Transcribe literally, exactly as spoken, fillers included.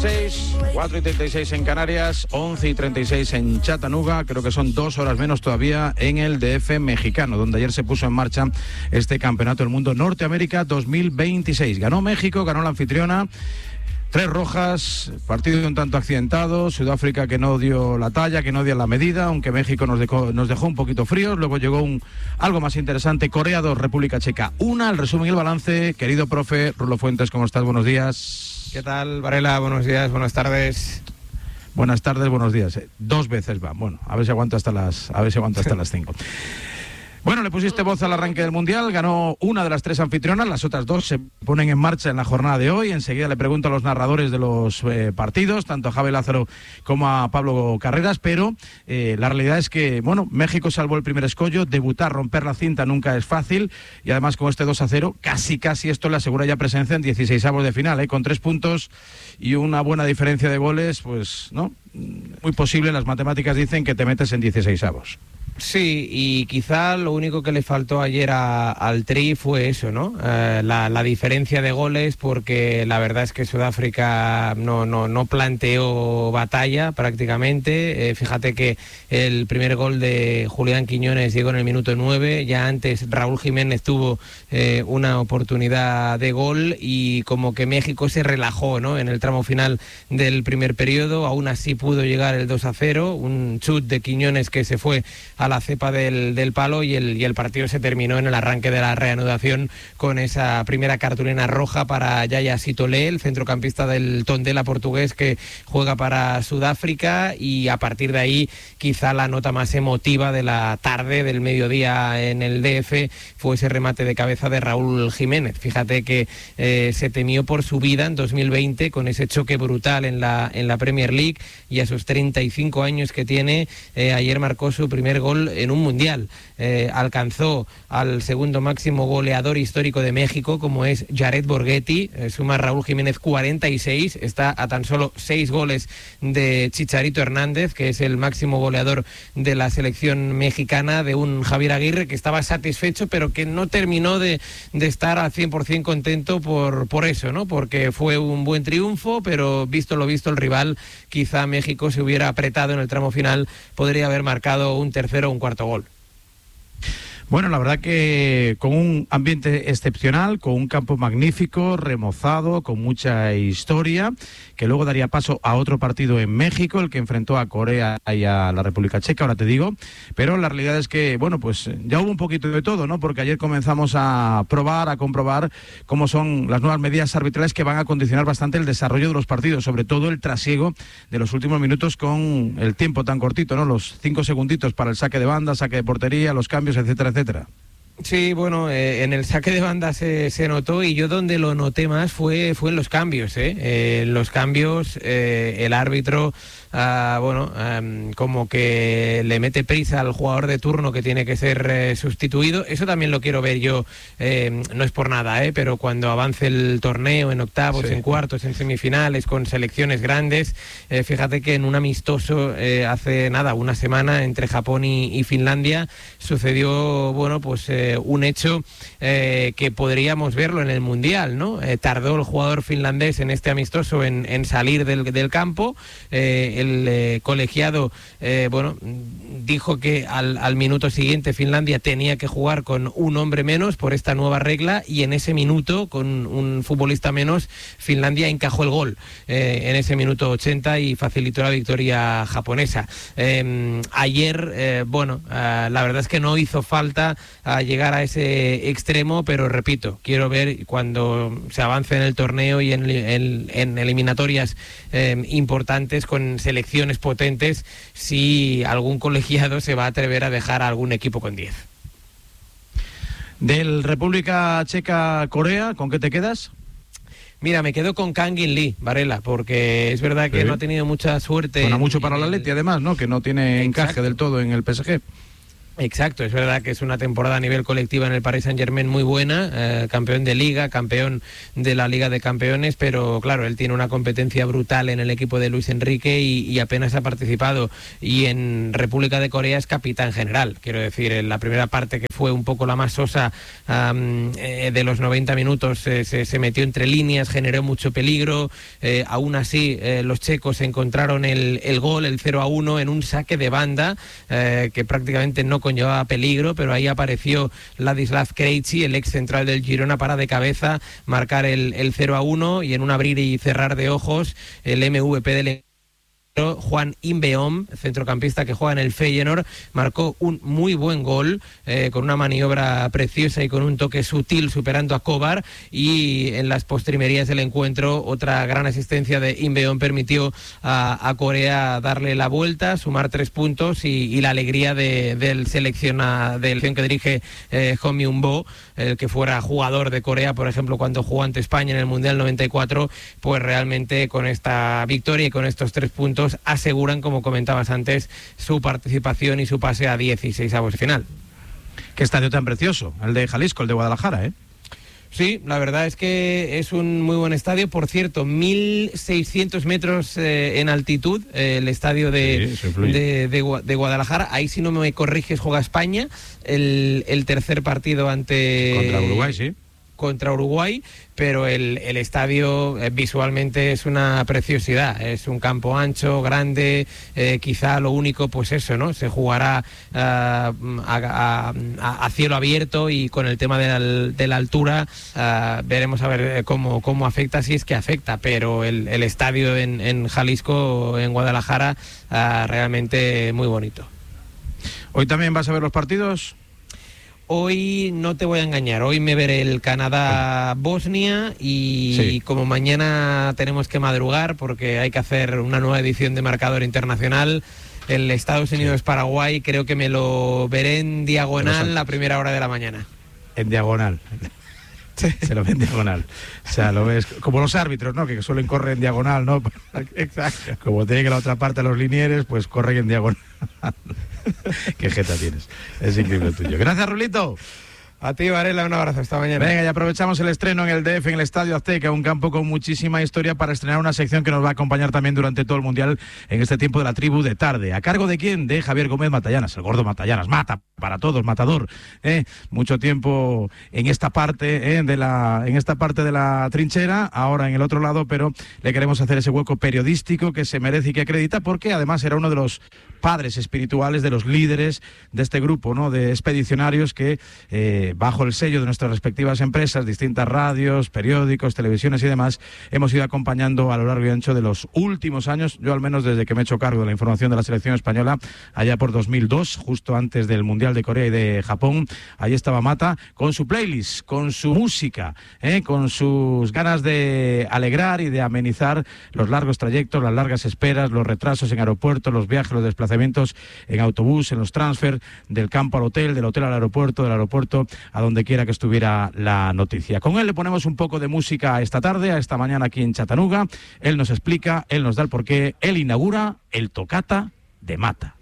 seis, cuatro y treinta y seis en Canarias, once y treinta y seis en Chattanooga. Creo que son dos horas menos todavía en el D F mexicano, donde ayer se puso en marcha este Campeonato del Mundo Norteamérica dos mil veintiséis. Ganó México, ganó la anfitriona. Tres rojas, partido un tanto accidentado, Sudáfrica que no dio la talla, que no dio la medida, aunque México nos dejó, nos dejó un poquito fríos. Luego llegó un algo más interesante, Corea dos, República Checa una. El resumen y el balance, querido profe Rulo Fuentes, ¿cómo estás? Buenos días. ¿Qué tal, Varela? Buenos días, buenas tardes. Buenas tardes, buenos días. Dos veces va. Bueno, a ver si aguanto hasta las, a ver si aguanto hasta las cinco. Bueno, le pusiste voz al arranque del Mundial, ganó una de las tres anfitrionas, las otras dos se ponen en marcha en la jornada de hoy. Enseguida le pregunto a los narradores de los eh, partidos, tanto a Javi Lázaro como a Pablo Carreras, pero eh, la realidad es que, bueno, México salvó el primer escollo, debutar, romper la cinta nunca es fácil, y además con este dos a cero, casi casi esto le asegura ya presencia en dieciseisavos de final, ¿eh? Con tres puntos y una buena diferencia de goles, pues, ¿no? Muy posible, las matemáticas dicen que te metes en dieciseisavos. Sí, y quizá lo único que le faltó ayer a, al Tri fue eso, ¿no? Eh, la, la diferencia de goles, porque la verdad es que Sudáfrica no, no, no planteó batalla prácticamente. Eh, fíjate que el primer gol de Julián Quiñones llegó en el minuto nueve, ya antes Raúl Jiménez tuvo eh, una oportunidad de gol y como que México se relajó, ¿no? En el tramo final del primer periodo, aún así pudo llegar el dos a cero, un chut de Quiñones que se fue a la cepa del, del palo y el, y el partido se terminó en el arranque de la reanudación con esa primera cartulina roja para Yaya Sitolé, el centrocampista del Tondela portugués que juega para Sudáfrica, y a partir de ahí quizá la nota más emotiva de la tarde, del mediodía en el D F, fue ese remate de cabeza de Raúl Jiménez. Fíjate que eh, se temió por su vida en dos mil veinte con ese choque brutal en la, en la Premier League, y a sus treinta y cinco años que tiene, eh, ayer marcó su primer gol en un mundial. Eh, alcanzó al segundo máximo goleador histórico de México, como es Jared Borghetti. Eh, suma Raúl Jiménez cuarenta y seis, está a tan solo seis goles de Chicharito Hernández, que es el máximo goleador de la selección mexicana, de un Javier Aguirre que estaba satisfecho, pero que no terminó de, de estar al cien por ciento contento por, por eso, ¿no? Porque fue un buen triunfo, pero visto lo visto el rival, quizá México se hubiera apretado en el tramo final, podría haber marcado un tercero o un cuarto gol. Bueno, la verdad que con un ambiente excepcional, con un campo magnífico, remozado, con mucha historia, que luego daría paso a otro partido en México, el que enfrentó a Corea y a la República Checa, ahora te digo, pero la realidad es que, bueno, pues ya hubo un poquito de todo, ¿no? Porque ayer comenzamos a probar, a comprobar cómo son las nuevas medidas arbitrales que van a condicionar bastante el desarrollo de los partidos, sobre todo el trasiego de los últimos minutos con el tiempo tan cortito, ¿no? Los cinco segunditos para el saque de banda, saque de portería, los cambios, etcétera, etcétera. Sí, bueno, eh, en el saque de banda se, se notó, y yo donde lo noté más fue, fue en los cambios, ¿eh? Eh, en los cambios eh, el árbitro, uh, bueno, um, como que le mete prisa al jugador de turno que tiene que ser eh, sustituido. Eso también lo quiero ver yo, eh, no es por nada, ¿eh? Pero cuando avance el torneo en octavos, sí, en cuartos, en semifinales, con selecciones grandes, eh, fíjate que en un amistoso eh, hace nada, una semana, entre Japón y, y Finlandia, sucedió, bueno, pues eh, un hecho eh, que podríamos verlo en el Mundial, ¿no? Eh, tardó el jugador finlandés en este amistoso en, en salir del, del campo. Eh, el eh, colegiado, eh, bueno, dijo que al, al minuto siguiente Finlandia tenía que jugar con un hombre menos por esta nueva regla, y en ese minuto, con un futbolista menos, Finlandia encajó el gol eh, en ese minuto ochenta y facilitó la victoria japonesa. Eh, ayer, eh, bueno, eh, la verdad es que no hizo falta a llegar a ese extremo, pero repito, quiero ver cuando se avance en el torneo y en, en, en eliminatorias eh, importantes con selecciones potentes, si algún colegiado se va a atrever a dejar a algún equipo con diez. Del República Checa-Corea, ¿con qué te quedas? Mira, me quedo con Kangin Lee, Varela, porque es verdad que sí, no ha tenido mucha suerte. Suena mucho para el Atleti, además, ¿no? Que no tiene Exacto. encaje del todo en el P S G. Exacto, es verdad que es una temporada a nivel colectiva en el Paris Saint-Germain muy buena, eh, campeón de Liga, campeón de la Liga de Campeones, pero claro, él tiene una competencia brutal en el equipo de Luis Enrique y, y apenas ha participado, y en República de Corea es capitán general, quiero decir, en la primera parte que fue fue un poco la más sosa um, eh, de los noventa minutos, eh, se, se metió entre líneas, generó mucho peligro, eh, aún así eh, los checos encontraron el, el gol, el cero a uno, en un saque de banda eh, que prácticamente no conllevaba peligro, pero ahí apareció Ladislav Krejci, el ex central del Girona, para de cabeza marcar el, el cero a uno, y en un abrir y cerrar de ojos el M V P del Juan Inbeom, centrocampista que juega en el Feyenoord, marcó un muy buen gol eh, con una maniobra preciosa y con un toque sutil superando a Kovar, y en las postrimerías del encuentro otra gran asistencia de Inbeom permitió a, a Corea darle la vuelta, sumar tres puntos, y, y la alegría de, del selecciona, del selección que dirige eh, Hong Min-bo, el que fuera jugador de Corea, por ejemplo, cuando jugó ante España en el Mundial noventa y cuatro, pues realmente con esta victoria y con estos tres puntos aseguran, como comentabas antes, su participación y su pase a dieciseisavos de final. Qué estadio tan precioso, el de Jalisco, el de Guadalajara, ¿eh? Sí, la verdad es que es un muy buen estadio. Por cierto, mil seiscientos metros eh, en altitud, eh, el estadio de, sí, de, de, de Guadalajara. Ahí, si no me corriges, juega España el, el tercer partido ante... Contra Uruguay, sí. contra Uruguay, pero el, el estadio eh, visualmente es una preciosidad, es un campo ancho, grande, eh, quizá lo único, pues eso, ¿no? Se jugará uh, a, a, a, a cielo abierto, y con el tema de la, de la altura uh, veremos a ver cómo, cómo afecta, si es que afecta, pero el, el estadio en, en Jalisco, en Guadalajara, uh, realmente muy bonito. ¿Hoy también vas a ver los partidos? Hoy no te voy a engañar, hoy me veré el Canadá-Bosnia, y sí, como mañana tenemos que madrugar porque hay que hacer una nueva edición de Marcador Internacional, el Estados Unidos-Paraguay, creo que me lo veré en diagonal la primera hora de la mañana. En diagonal. Se lo ve en diagonal. O sea, lo ves como los árbitros, ¿no? Que suelen correr en diagonal, ¿no? Exacto. Como tiene que la otra parte a los linieres, pues corren en diagonal. Qué jeta tienes. Es increíble el tuyo. Gracias, Rulito. A ti, Varela, un abrazo, hasta mañana. Venga, y aprovechamos el estreno en el D F, en el Estadio Azteca, un campo con muchísima historia, para estrenar una sección que nos va a acompañar también durante todo el Mundial en este tiempo de la tribu de tarde. ¿A cargo de quién? De Javier Gómez Matallanas, el gordo Matallanas. Mata para todos, matador. ¿eh? Mucho tiempo en esta parte ¿eh? de la en esta parte de la trinchera, ahora en el otro lado, pero le queremos hacer ese hueco periodístico que se merece y que acredita, porque además era uno de los padres espirituales, de los líderes de este grupo, ¿no? De expedicionarios que eh, bajo el sello de nuestras respectivas empresas, distintas radios, periódicos, televisiones y demás, hemos ido acompañando a lo largo y ancho de los últimos años, yo al menos desde que me he hecho cargo de la información de la selección española, allá por dos mil dos, justo antes del Mundial de Corea y de Japón. Ahí estaba Mata con su playlist, con su música, ¿eh? con sus ganas de alegrar y de amenizar los largos trayectos, las largas esperas, los retrasos en aeropuertos, los viajes, los desplazamientos en autobús, en los transfer, del campo al hotel, del hotel al aeropuerto, del aeropuerto a donde quiera que estuviera la noticia. Con él le ponemos un poco de música esta tarde, a esta mañana aquí en Chattanooga. Él nos explica, él nos da el porqué, él inaugura el Tocata de Mata.